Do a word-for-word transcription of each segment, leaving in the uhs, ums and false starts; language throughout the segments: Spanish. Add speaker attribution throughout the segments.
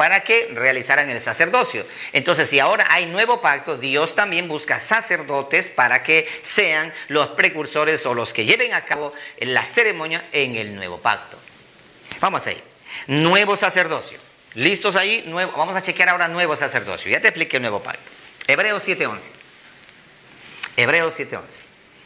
Speaker 1: para que realizaran el sacerdocio. Entonces, si ahora hay nuevo pacto, Dios también busca sacerdotes para que sean los precursores o los que lleven a cabo la ceremonia en el nuevo pacto. Vamos ahí. Nuevo sacerdocio. ¿Listos ahí? Nuevo. Vamos a chequear ahora nuevo sacerdocio. Ya te expliqué el nuevo pacto. Hebreos siete once. Hebreos siete once.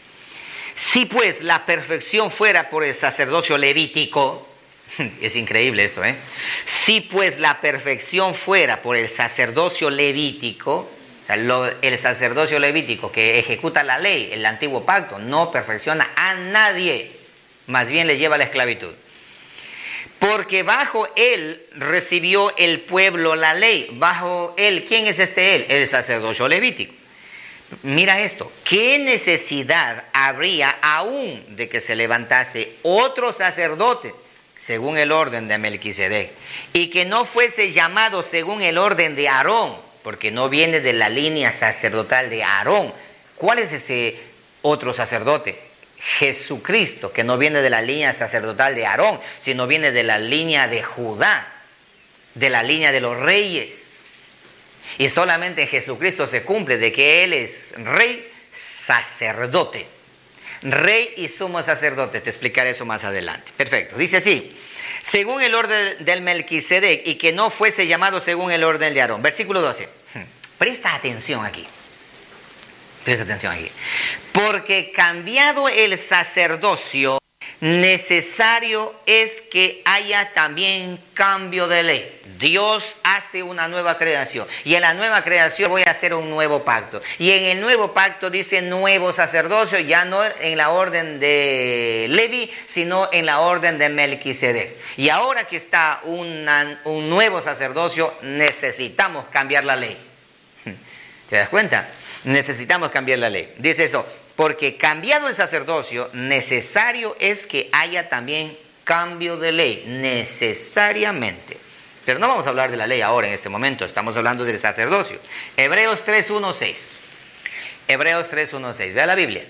Speaker 1: Si pues la perfección fuera por el sacerdocio levítico, es increíble esto, ¿eh? Si pues la perfección fuera por el sacerdocio levítico, o sea, lo, el sacerdocio levítico que ejecuta la ley, el antiguo pacto, no perfecciona a nadie, más bien le lleva a la esclavitud. Porque bajo él recibió el pueblo la ley. Bajo él, ¿quién es este él? El sacerdocio levítico. Mira esto, ¿qué necesidad habría aún de que se levantase otro sacerdote según el orden de Melquisedec y que no fuese llamado según el orden de Aarón? Porque no viene de la línea sacerdotal de Aarón. ¿Cuál es ese otro sacerdote? Jesucristo, que no viene de la línea sacerdotal de Aarón, sino viene de la línea de Judá, de la línea de los reyes. Y solamente en Jesucristo se cumple de que Él es rey, sacerdote. Rey y sumo sacerdote. Te explicaré eso más adelante. Perfecto. Dice así. Según el orden del Melquisedec y que no fuese llamado según el orden de Aarón. Versículo doce. Presta atención aquí. Presta atención aquí. Porque cambiado el sacerdocio, necesario es que haya también cambio de ley. Dios hace una nueva creación y en la nueva creación voy a hacer un nuevo pacto. Y en el nuevo pacto dice nuevo sacerdocio, ya no en la orden de Leví, sino en la orden de Melquisedec. Y ahora que está una, un nuevo sacerdocio, necesitamos cambiar la ley. ¿Te das cuenta? Necesitamos cambiar la ley. Dice eso, porque cambiado el sacerdocio, necesario es que haya también cambio de ley, necesariamente. Pero no vamos a hablar de la ley ahora en este momento, estamos hablando del sacerdocio. Hebreos tres uno seis. Hebreos tres uno seis. Vea la Biblia.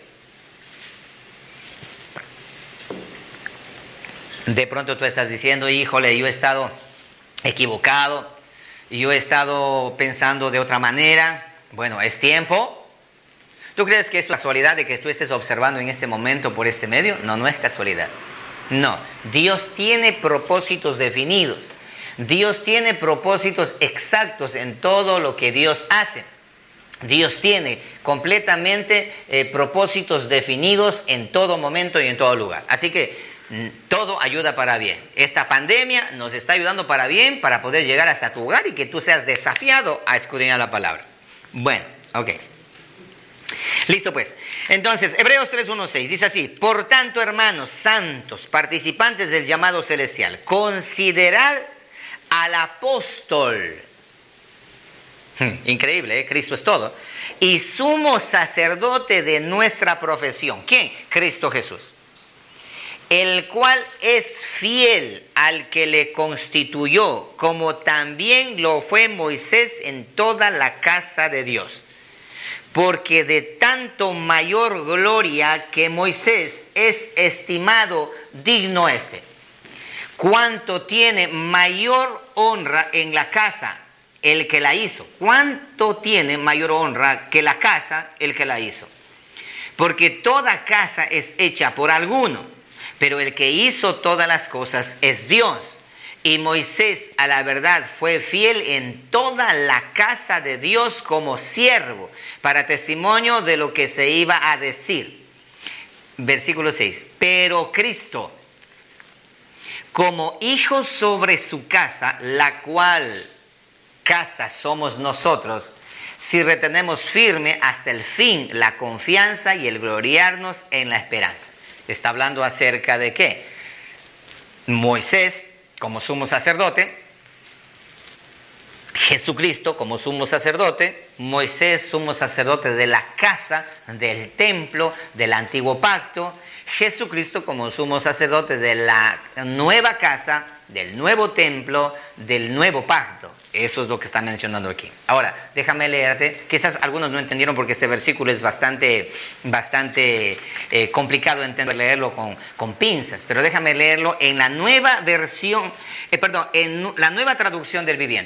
Speaker 1: De pronto tú estás diciendo, híjole, yo he estado equivocado, yo he estado pensando de otra manera. Bueno, es tiempo. ¿Tú crees que es casualidad de que tú estés observando en este momento por este medio? No, no es casualidad. No, Dios tiene propósitos definidos. Dios tiene propósitos exactos en todo lo que Dios hace. Dios tiene completamente eh, propósitos definidos en todo momento y en todo lugar. Así que todo ayuda para bien. Esta pandemia nos está ayudando para bien, para poder llegar hasta tu hogar y que tú seas desafiado a escudriñar la palabra. Bueno, ok. Listo pues. Entonces, Hebreos tres uno seis dice así: por tanto, hermanos santos, participantes del llamado celestial, considerad al apóstol. Hmm, increíble, ¿eh? Cristo es todo. Y sumo sacerdote de nuestra profesión. ¿Quién? Cristo Jesús. El cual es fiel al que le constituyó, como también lo fue Moisés en toda la casa de Dios. Porque de tanto mayor gloria que Moisés es estimado digno este, cuánto tiene mayor honra en la casa el que la hizo. ¿Cuánto tiene mayor honra que la casa el que la hizo? Porque toda casa es hecha por alguno, pero el que hizo todas las cosas es Dios. Y Moisés, a la verdad, fue fiel en toda la casa de Dios como siervo, para testimonio de lo que se iba a decir. Versículo seis. Pero Cristo, como hijo sobre su casa, la cual casa somos nosotros, si retenemos firme hasta el fin la confianza y el gloriarnos en la esperanza. Está hablando acerca de qué. Moisés como sumo sacerdote, Jesucristo como sumo sacerdote, Moisés sumo sacerdote de la casa, del templo, del antiguo pacto, Jesucristo como sumo sacerdote de la nueva casa, del nuevo templo, del nuevo pacto. Eso es lo que está mencionando aquí. Ahora, déjame leerte. Quizás algunos no entendieron porque este versículo es bastante, bastante eh, complicado de entender, leerlo con, con pinzas. Pero déjame leerlo en la nueva versión, eh, perdón, en la nueva traducción del Viviente.